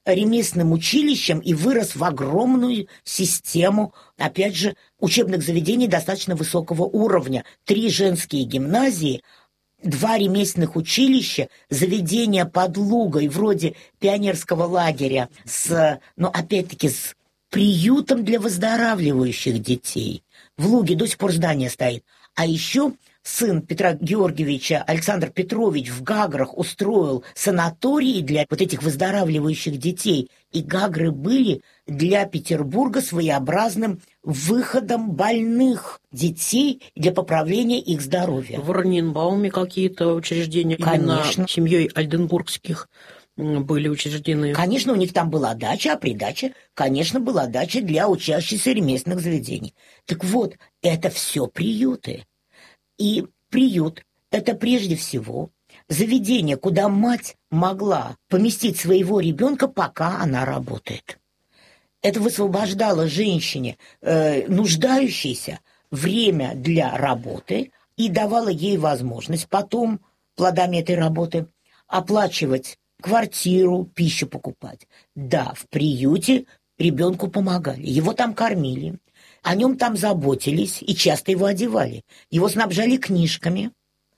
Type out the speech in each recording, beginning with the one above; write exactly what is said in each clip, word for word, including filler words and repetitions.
ремесленным училищем и вырос в огромную систему, опять же, учебных заведений достаточно высокого уровня. Три женские гимназии, два ремесленных училища, заведения под Лугой, вроде пионерского лагеря, с, ну, опять-таки, с приютом для выздоравливающих детей. В Луге до сих пор здание стоит. А еще сын Петра Георгиевича, Александр Петрович, в Гаграх устроил санатории для вот этих выздоравливающих детей. И Гагры были для Петербурга своеобразным выходом больных детей для поправления их здоровья. В Раненбауме какие-то учреждения, конечно, именно семьей Ольденбургских были учреждены. Конечно, у них там была дача, а при даче, конечно, была дача для учащихся ремесленных заведений. Так вот, это все приюты. И приют – это прежде всего заведение, куда мать могла поместить своего ребенка, пока она работает. Это высвобождало женщине, э, нуждающейся, время для работы и давало ей возможность потом плодами этой работы оплачивать квартиру, пищу покупать. Да, в приюте ребенку помогали, его там кормили, о нем там заботились и часто его одевали. Его снабжали книжками.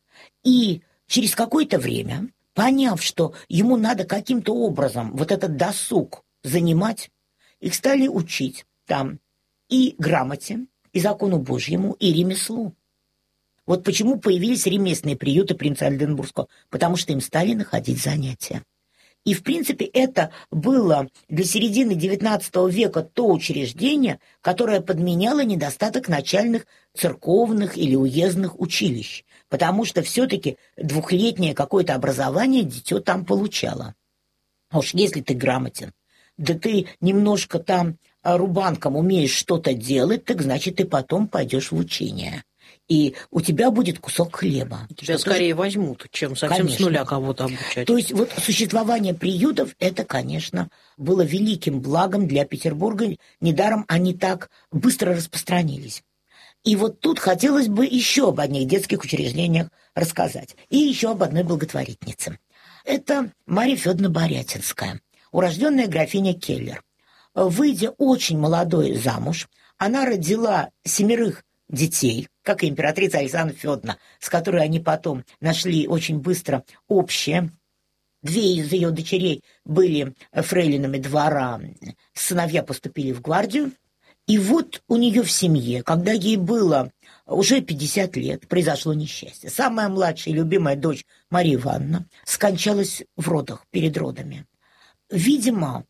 И через какое-то время, поняв, что ему надо каким-то образом вот этот досуг занимать, их стали учить там и грамоте, и закону Божьему, и ремеслу. Вот почему появились ремесленные приюты принца Ольденбургского, потому что им стали находить занятия. И, в принципе, это было для середины девятнадцатого века то учреждение, которое подменяло недостаток начальных церковных или уездных училищ, потому что все-таки двухлетнее какое-то образование дитё там получало. А уж если ты грамотен, да ты немножко там рубанком умеешь что-то делать, так значит, ты потом пойдешь в учение. И у тебя будет кусок хлеба. Тебя скорее тоже возьмут, чем совсем конечно с нуля кого-то обучать. То есть вот существование приютов, это, конечно, было великим благом для Петербурга. Недаром они так быстро распространились. И вот тут хотелось бы еще об одних детских учреждениях рассказать. И еще об одной благотворительнице. Это Марья Федоровна Борятинская, урожденная графиня Келлер. Выйдя очень молодой замуж, она родила семерых детей, как и императрица Александра Федоровна, с которой они потом нашли очень быстро общее. Две из ее дочерей были фрейлинами двора, сыновья поступили в гвардию. И вот у нее в семье, когда ей было уже пятьдесят лет, произошло несчастье. Самая младшая и любимая дочь Мария Ивановна скончалась в родах, перед родами. Видимо,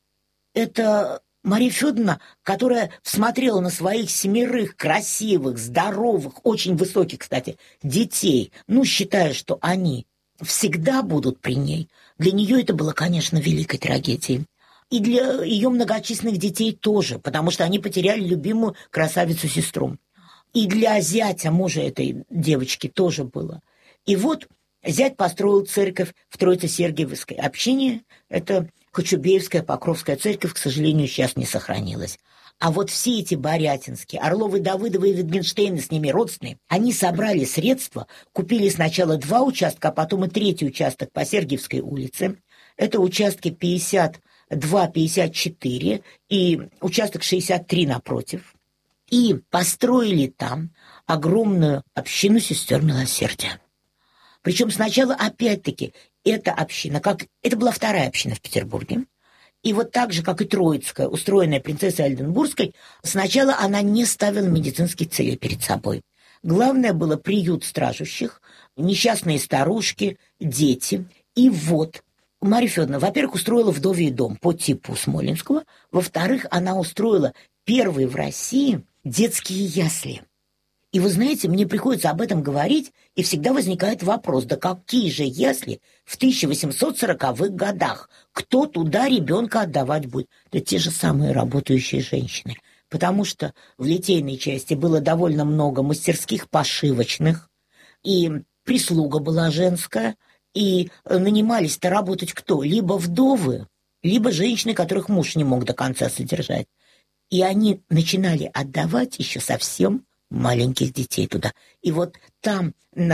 это Мария Федоровна, которая смотрела на своих семерых красивых, здоровых, очень высоких, кстати, детей, ну, считая, что они всегда будут при ней, для нее это было, конечно, великой трагедией. И для ее многочисленных детей тоже, потому что они потеряли любимую красавицу-сестру. И для зятя мужа этой девочки тоже было. И вот зять построил церковь в Троице-Сергиевской общине. Это Кочубеевская Покровская церковь, к сожалению, сейчас не сохранилась. А вот все эти Борятинские, Орловы, Давыдовы и Витгенштейны с ними родственные, они собрали средства, купили сначала два участка, а потом и третий участок по Сергиевской улице. Это участки пятьдесят два пятьдесят четыре и участок шестьдесят три напротив. И построили там огромную общину сестер милосердия. Причем сначала, опять-таки, эта община, как это была вторая община в Петербурге, и вот так же, как и Троицкая, устроенная принцессой Ольденбургской, сначала она не ставила медицинские цели перед собой. Главное было приют стражущих, несчастные старушки, дети. И вот Марья Федоровна, во-первых, устроила вдовий дом по типу Смоленского, во-вторых, она устроила первые в России детские ясли. И вы знаете, мне приходится об этом говорить, и всегда возникает вопрос, да какие же ясли в тысяча восемьсот сороковых годах? Кто туда ребенка отдавать будет? Да те же самые работающие женщины. Потому что в литейной части было довольно много мастерских пошивочных, и прислуга была женская, и нанимались-то работать кто? Либо вдовы, либо женщины, которых муж не мог до конца содержать. И они начинали отдавать еще совсем маленьких детей туда. И вот там, на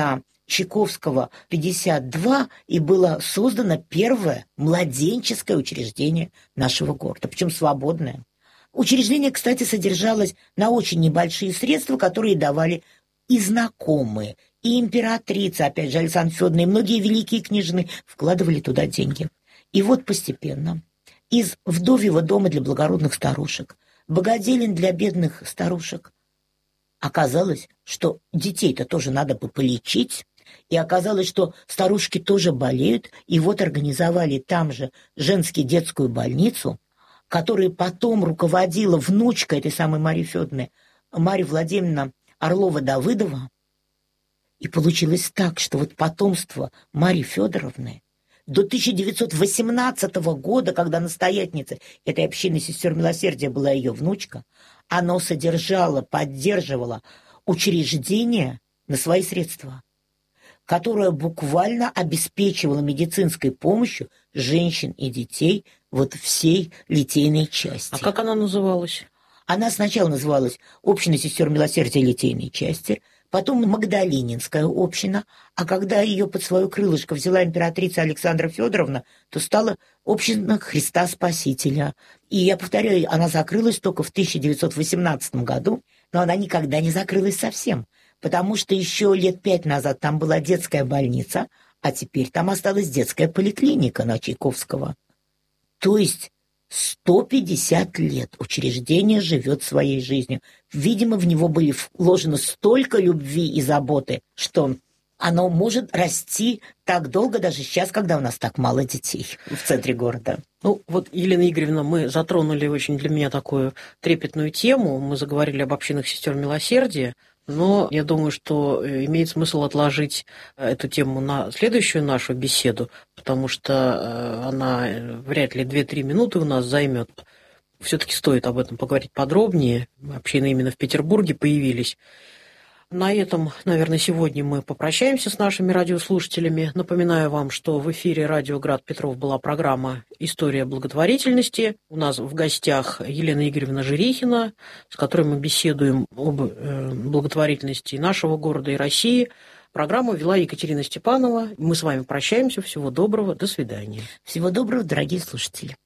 Чайковского пятьдесят два, и было создано первое младенческое учреждение нашего города, причем свободное. Учреждение, кстати, содержалось на очень небольшие средства, которые давали и знакомые, и императрица, опять же, Александра Федоровна, и многие великие княжны вкладывали туда деньги. И вот постепенно из вдовьего дома для благородных старушек, богоделен для бедных старушек, оказалось, что детей-то тоже надо бы полечить, и оказалось, что старушки тоже болеют, и вот организовали там же женскую детскую больницу, которой потом руководила внучка этой самой Марии Федоровны, Марья Владимировна Орлова-Давыдова. И получилось так, что вот потомство Марьи Федоровны до тысяча девятьсот восемнадцатого года, когда настоятельница этой общины сестер милосердия была ее внучка, оно содержало, поддерживало учреждение на свои средства, которое буквально обеспечивало медицинской помощью женщин и детей вот всей литейной части. А как она называлась? Она сначала называлась «Община сестер милосердия литейной части», потом Магдалининская община, а когда ее под свое крылышко взяла императрица Александра Федоровна, то стала община Христа Спасителя. И я повторяю, она закрылась только в тысяча девятьсот восемнадцатом году, но она никогда не закрылась совсем, потому что еще лет пять назад там была детская больница, а теперь там осталась детская поликлиника на Чайковского. То есть сто пятьдесят лет учреждение живет своей жизнью. Видимо, в него были вложено столько любви и заботы, что оно может расти так долго даже сейчас, когда у нас так мало детей в центре города. Ну, вот, Елена Игоревна, мы затронули очень для меня такую трепетную тему. Мы заговорили об общинах сестер милосердия, но я думаю, что имеет смысл отложить эту тему на следующую нашу беседу, потому что она вряд ли две-три минуты у нас займет. Все-таки стоит об этом поговорить подробнее. Общины именно в Петербурге появились. На этом, наверное, сегодня мы попрощаемся с нашими радиослушателями. Напоминаю вам, что в эфире радио «Град Петров» была программа «История благотворительности». У нас в гостях Елена Игоревна Жирихина, с которой мы беседуем об благотворительности нашего города и России. Программу вела Екатерина Степанова. Мы с вами прощаемся. Всего доброго. До свидания. Всего доброго, дорогие слушатели.